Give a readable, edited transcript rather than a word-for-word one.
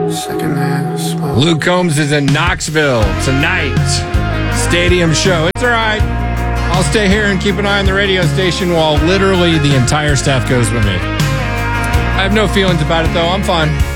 Luke Combs is in Knoxville tonight. Stadium show. It's all right. I'll stay here and keep an eye on the radio station while literally the entire staff goes with me. I have no feelings about it, though. I'm fine.